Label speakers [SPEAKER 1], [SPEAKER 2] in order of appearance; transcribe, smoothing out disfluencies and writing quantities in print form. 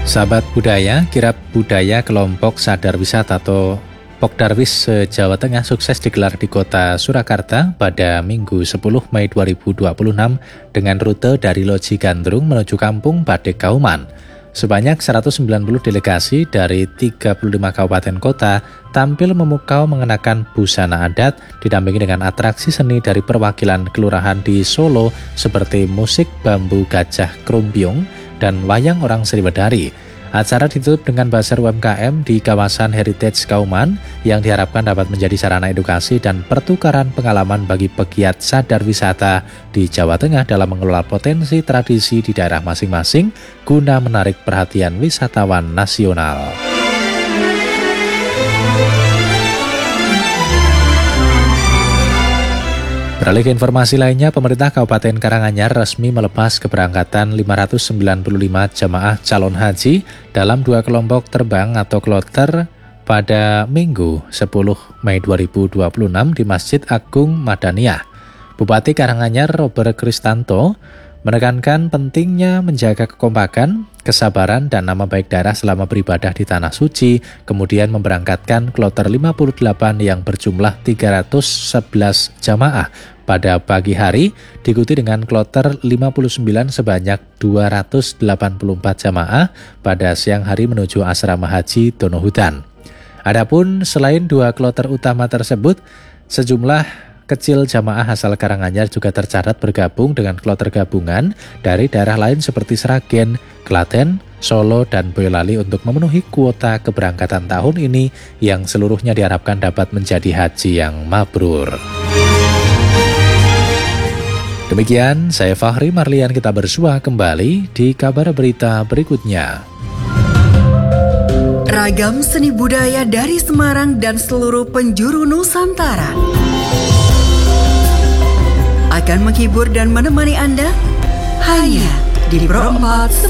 [SPEAKER 1] Sahabat budaya, kirab budaya kelompok Sadar Wisata atau Pokdarwis se-Jawa Tengah sukses digelar di kota Surakarta pada Minggu 10 Mei 2026 dengan rute dari Loji Gandrung menuju Kampung Badek Kauman. Sebanyak 190 delegasi dari 35 kabupaten kota tampil memukau mengenakan busana adat didampingi dengan atraksi seni dari perwakilan kelurahan di Solo seperti musik bambu gajah krumbyung dan wayang orang Sriwedari. Acara ditutup dengan bazar UMKM di kawasan Heritage Kauman yang diharapkan dapat menjadi sarana edukasi dan pertukaran pengalaman bagi pegiat sadar wisata di Jawa Tengah dalam mengelola potensi tradisi di daerah masing-masing guna menarik perhatian wisatawan nasional. Beralih ke informasi lainnya, pemerintah Kabupaten Karanganyar resmi melepas keberangkatan 595 jamaah calon haji dalam 2 kelompok terbang atau kloter pada Minggu 10 Mei 2026 di Masjid Agung Madaniyah. Bupati Karanganyar Robert Kristanto menekankan pentingnya menjaga kekompakan, kesabaran, dan nama baik daerah selama beribadah di Tanah Suci, kemudian memberangkatkan kloter 58 yang berjumlah 311 jamaah pada pagi hari, diikuti dengan kloter 59 sebanyak 284 jamaah pada siang hari menuju asrama haji Donohudan. Adapun selain 2 kloter utama tersebut, sejumlah kecil jamaah asal Karanganyar juga tercatat bergabung dengan kloter gabungan dari daerah lain seperti Sragen, Klaten, Solo, dan Boyolali untuk memenuhi kuota keberangkatan tahun ini yang seluruhnya diharapkan dapat menjadi haji yang mabrur. Demikian, saya Fahri Marlian, kita bersua kembali di kabar berita berikutnya.
[SPEAKER 2] Ragam seni budaya dari Semarang dan seluruh penjuru Nusantara akan menghibur dan menemani Anda hanya di Pro 4